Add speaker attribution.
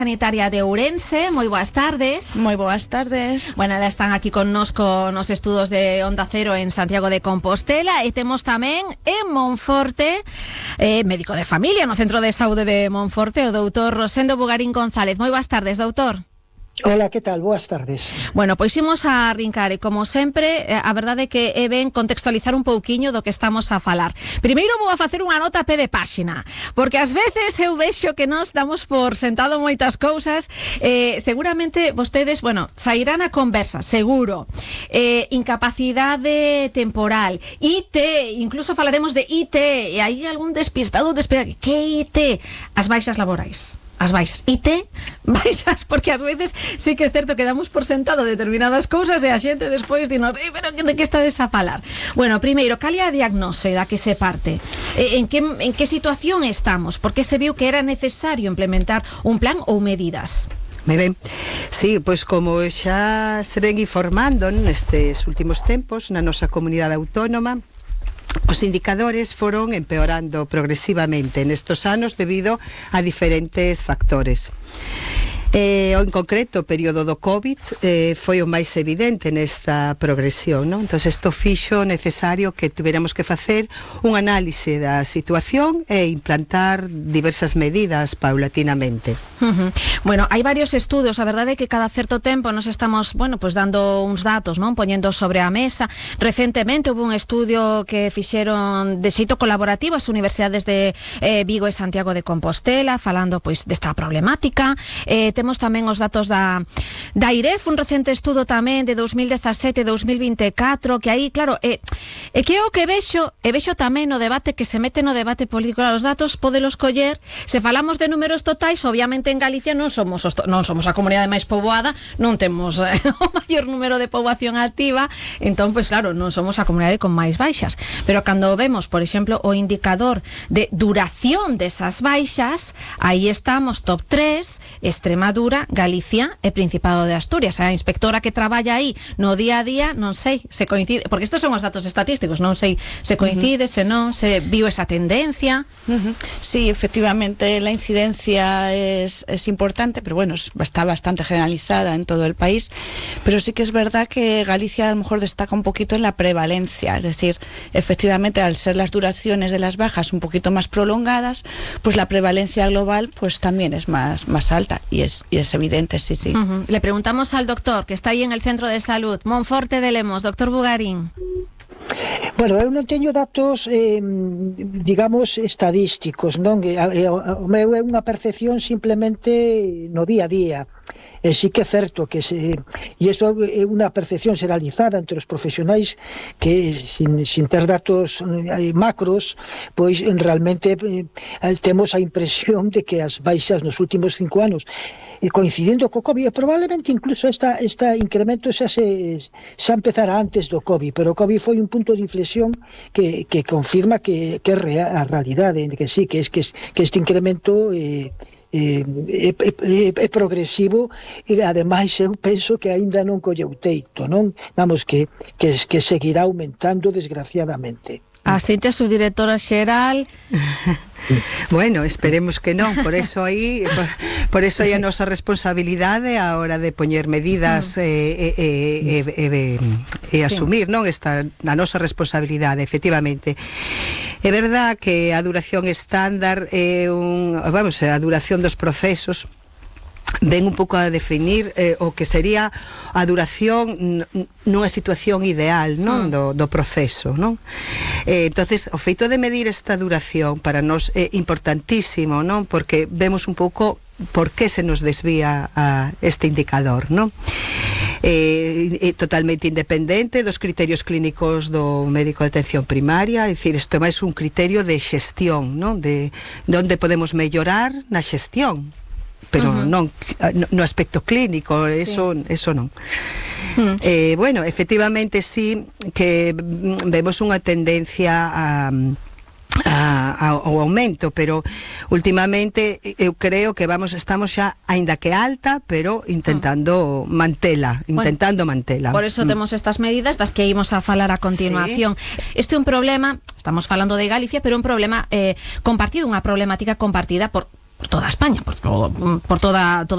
Speaker 1: Sanitaria de Ourense, moi boas tardes.
Speaker 2: Moi boas tardes.
Speaker 1: Bueno, ela están aquí connosco nos estudos de Onda Cero en Santiago de Compostela e temos tamén en Monforte, médico de familia no Centro de Saúde de Monforte, o doutor Rosendo Bugarín González. Moi boas tardes, doutor.
Speaker 3: Hola, que tal? Boas tardes.
Speaker 1: Bueno, pois imos a arrincar e, como sempre, a verdade é que é ben contextualizar un pouquiño do que estamos a falar. Primeiro vou a facer unha nota a pé de páxina, porque ás veces eu vexo que nos damos por sentado moitas cousas, seguramente vostedes, bueno, sairán a conversa, seguro, incapacidade temporal, IT, incluso falaremos de IT, e hai algún despistado, que IT? As baixas laborais. As baixas. IT, baixas, porque ás veces sí que é certo que damos por sentado determinadas cousas e a xente despois dinos, pero de que estades a falar? Bueno, primeiro, cal é a diagnose da que se parte? En que situación estamos? Porque se viu que era necesario implementar un plan ou medidas?
Speaker 4: Moi ben, sí, pois como xa se ven informando nestes últimos tempos na nosa comunidade autónoma, os indicadores foron empeorando progresivamente nestos anos debido a diferentes factores. En concreto, o período do COVID foi o máis evidente nesta progresión, non? Entón, isto fixo necesario que tuviéramos que facer un análise da situación e implantar diversas medidas paulatinamente.
Speaker 1: Bueno, hai varios estudos, a verdade é que cada certo tempo nos estamos, bueno, pues dando uns datos, non? Poñendo sobre a mesa. Recentemente houve un estudio que fixeron de xeito colaborativo as universidades de Vigo e Santiago de Compostela, falando pois desta problemática. Temos tamén os datos da IREF, un recente estudo tamén de 2017 e 2024, que aí, claro, é que o que vexo tamén no debate, que se mete no debate político, os datos podelos coller, se falamos de números totais, obviamente en Galicia non somos a comunidade máis poboada, non temos o maior número de poboación activa, entón, pois claro, non somos a comunidade con máis baixas, pero cando vemos, por exemplo, o indicador de duración desas baixas, aí estamos top 3, Extremadura, Galicia e Principado de Asturias. A inspectora que traballa aí no día a día, non sei se coincide, porque estos son os datos estatísticos, non sei se coincide, se non, se viu esa tendencia.
Speaker 2: Sí, efectivamente, la incidencia es importante, pero bueno, está bastante generalizada en todo el país, pero sí que es verdad que Galicia a lo mejor destaca un poquito en la prevalencia, es decir, efectivamente, al ser las duraciones de las bajas un poquito más prolongadas, pues la prevalencia global pues también es más alta. Y es evidente, sí.
Speaker 1: Le preguntamos al doctor, que está ahí en el Centro de Salud, Monforte de Lemos, doctor Bugarín.
Speaker 3: Bueno, eu non teño datos, digamos, estadísticos, non? O meu é unha percepción simplemente no día a día. Sí que é certo que e iso é unha percepción generalizada entre os profesionais que sin ter datos macros, pois realmente temos a impresión de que as baixas nos últimos 5 anos coincidindo co COVID, probablemente incluso este incremento xa empezara antes do COVID, pero o COVID foi un punto de inflexión que confirma que é a realidade, que sí, que este incremento é progresivo e ademais eu penso que aínda non colleu teito, non? Vamos, que seguirá aumentando desgraciadamente.
Speaker 1: Así te a subdirectora xeral.
Speaker 4: Bueno, esperemos que non, por eso aí a nosa responsabilidade a hora de poñer medidas e asumir, non, esta a nosa responsabilidade, efectivamente. É verdad que a duración estándar é a duración dos procesos ven un pouco a definir o que sería a duración nunha situación ideal, non, do proceso, non? Entonces, o feito de medir esta duración para nós é importantísimo, non? Porque vemos un pouco por que se nos desvía este indicador, non? É totalmente independente dos criterios clínicos do médico de atención primaria, é dicir, isto é máis un criterio de xestión, non? De onde podemos mellorar na xestión, pero non no aspecto clínico, eso non. Bueno, efectivamente sí que vemos unha tendencia ao aumento, pero últimamente eu creo que estamos xa, aínda que alta, pero intentando mantela.
Speaker 1: Por eso temos estas medidas das que ímos a falar a continuación. Este é un problema, estamos falando de Galicia, pero un problema compartido, unha problemática compartida por toda España, por toda